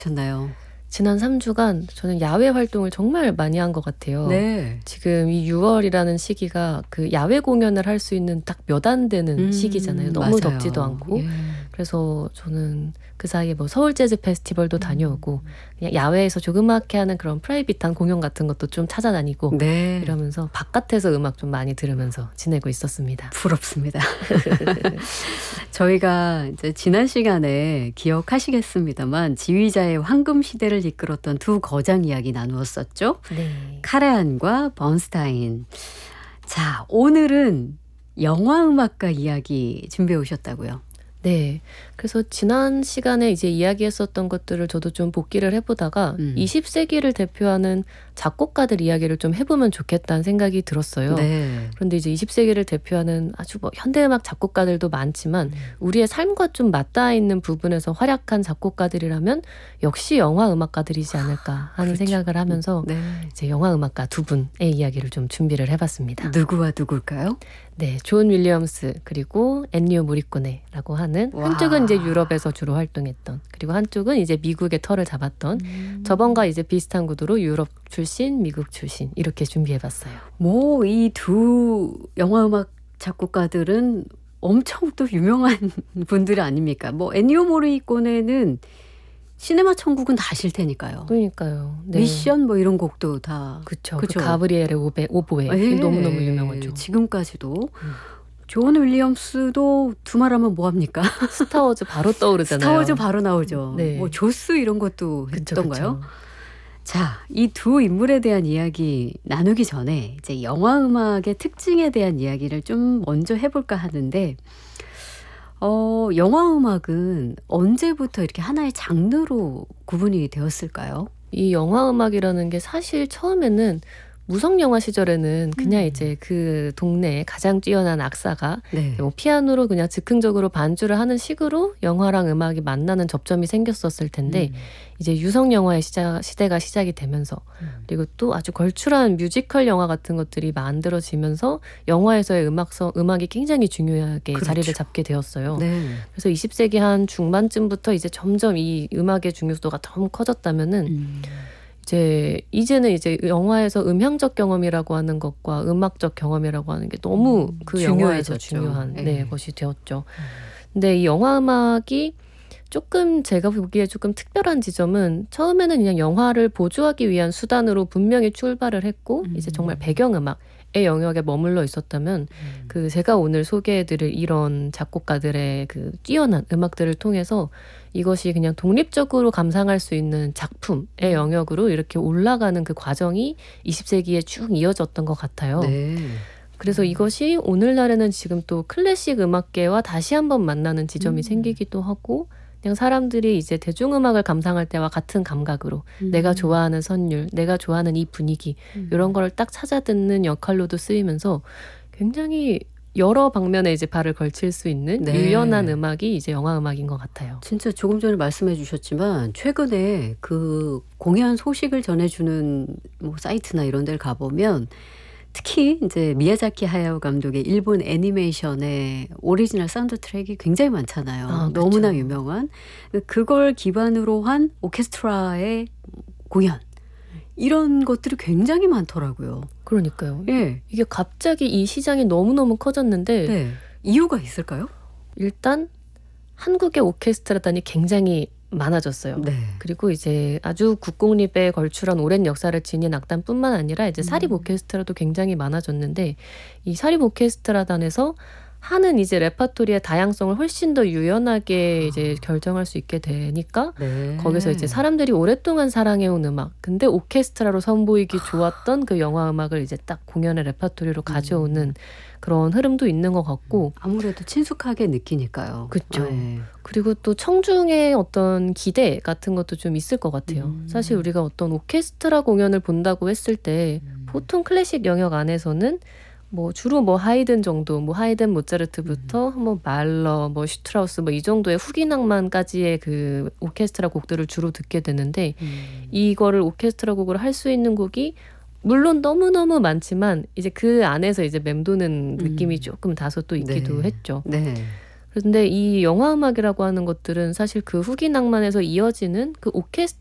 셨나요? 지난 3주간 저는 야외 활동을 정말 많이 한 것 같아요. 네. 지금 이 6월이라는 시기가 그 야외 공연을 할 수 있는 딱 몇 안 되는 시기잖아요. 너무 맞아요. 덥지도 않고. 예. 그래서 저는 그 사이에 뭐 서울 재즈 페스티벌도 다녀오고 그냥 야외에서 조그맣게 하는 그런 프라이빗한 공연 같은 것도 좀 찾아다니고 네. 이러면서 바깥에서 음악 좀 많이 들으면서 지내고 있었습니다. 부럽습니다. 저희가 이제 지난 시간에 기억하시겠습니다만 지휘자의 황금 시대를 이끌었던 두 거장 이야기 나누었었죠. 네. 카라얀과 번스타인. 자, 오늘은 영화 음악가 이야기 준비해 오셨다고요? 네. 그래서 지난 시간에 이제 이야기했었던 것들을 저도 좀 복기를 해보다가 20세기를 대표하는 작곡가들 이야기를 좀 해보면 좋겠다는 생각이 들었어요. 네. 그런데 이제 20세기를 대표하는 아주 뭐 현대음악 작곡가들도 많지만 우리의 삶과 좀 맞닿아 있는 부분에서 활약한 작곡가들이라면 역시 영화 음악가들이지 않을까 하는 그렇죠. 생각을 하면서 네. 이제 영화 음악가 두 분의 이야기를 좀 준비를 해봤습니다. 누구와 누굴까요? 네, 존 윌리엄스 그리고 엔니오 모리코네라고 하는 와. 한쪽은 이제 유럽에서 주로 활동했던 그리고 한쪽은 이제 미국의 털을 잡았던 저번과 이제 비슷한 구도로 유럽 출신, 미국 출신 이렇게 준비해봤어요. 뭐 이 두 영화 음악 작곡가들은 엄청 또 유명한 분들 아닙니까? 뭐 엔니오 모리코네는 시네마 천국은 다 아실 테니까요. 그러니까요. 네. 미션 뭐 이런 곡도 다 그쵸. 그쵸. 그 가브리엘의 오보에 예. 너무너무 유명하죠. 지금까지도 존 윌리엄스도 두말하면 뭐합니까? 스타워즈 바로 떠오르잖아요. 스타워즈 바로 나오죠. 네. 뭐 조스 이런 것도 그쵸, 했던가요? 그쵸. 자, 이 두 인물에 대한 이야기 나누기 전에 이제 영화 음악의 특징에 대한 이야기를 좀 먼저 해볼까 하는데 영화 음악은 언제부터 이렇게 하나의 장르로 구분이 되었을까요? 이 영화 음악이라는 게 사실 처음에는 무성영화 시절에는 그냥 이제 그 동네에 가장 뛰어난 악사가 네. 뭐 피아노로 그냥 즉흥적으로 반주를 하는 식으로 영화랑 음악이 만나는 접점이 생겼었을 텐데 이제 유성 영화의 시대가 시작이 되면서 그리고 또 아주 걸출한 뮤지컬 영화 같은 것들이 만들어지면서 영화에서의 음악이 굉장히 중요하게 그렇죠. 자리를 잡게 되었어요. 네. 그래서 20세기 한 중반쯤부터 이제 점점 이 음악의 중요도가 더 커졌다면은 이제는 이제 영화에서 음향적 경험이라고 하는 것과 음악적 경험이라고 하는 게 너무 그 영화에서 중요한 네. 것이 되었죠. 근데 이 영화 음악이 조금 제가 보기에 조금 특별한 지점은 처음에는 그냥 영화를 보조하기 위한 수단으로 분명히 출발을 했고 이제 정말 배경음악의 영역에 머물러 있었다면 그 제가 오늘 소개해드릴 이런 작곡가들의 그 뛰어난 음악들을 통해서 이것이 그냥 독립적으로 감상할 수 있는 작품의 영역으로 이렇게 올라가는 그 과정이 20세기에 쭉 이어졌던 것 같아요. 네. 그래서 이것이 오늘날에는 지금 또 클래식 음악계와 다시 한번 만나는 지점이 생기기도 하고 그냥 사람들이 이제 대중음악을 감상할 때와 같은 감각으로 내가 좋아하는 선율, 내가 좋아하는 이 분위기 이런 걸 딱 찾아 듣는 역할로도 쓰이면서 굉장히 여러 방면에 이제 발을 걸칠 수 있는 네. 유연한 음악이 이제 영화 음악인 것 같아요. 진짜 조금 전에 말씀해 주셨지만 최근에 그 공연 소식을 전해주는 뭐 사이트나 이런 데를 가보면 특히 이제 미야자키 하야오 감독의 일본 애니메이션의 오리지널 사운드 트랙이 굉장히 많잖아요. 아, 그쵸. 너무나 유명한. 그걸 기반으로 한 오케스트라의 공연. 이런 것들이 굉장히 많더라고요. 그러니까요. 예. 이게 갑자기 이 시장이 너무너무 커졌는데 네. 이유가 있을까요? 일단 한국의 오케스트라단이 굉장히 많아졌어요. 네. 그리고 이제 아주 국공립에 걸출한 오랜 역사를 지닌 악단뿐만 아니라 이제 사립 오케스트라도 굉장히 많아졌는데 이 사립 오케스트라단에서 하는 이제 레퍼토리의 다양성을 훨씬 더 유연하게 이제 결정할 수 있게 되니까 네. 거기서 이제 사람들이 오랫동안 사랑해온 음악 근데 오케스트라로 선보이기 좋았던 그 영화 음악을 이제 딱 공연의 레퍼토리로 가져오는 그런 흐름도 있는 것 같고 아무래도 친숙하게 느끼니까요. 그쵸. 네. 그리고 또 청중의 어떤 기대 같은 것도 좀 있을 것 같아요. 사실 우리가 어떤 오케스트라 공연을 본다고 했을 때 보통 클래식 영역 안에서는 뭐 주로 뭐 하이든 정도, 뭐 하이든 모차르트부터 뭐 말러, 뭐 슈트라우스 뭐 이 정도의 후기낭만까지의 그 오케스트라 곡들을 주로 듣게 되는데 이거를 오케스트라 곡으로 할 수 있는 곡이 물론 너무너무 많지만 이제 그 안에서 이제 맴도는 느낌이 조금 다소 또 있기도 네. 했죠. 네. 근데 이 영화 음악이라고 하는 것들은 사실 그 후기 낭만에서 이어지는 그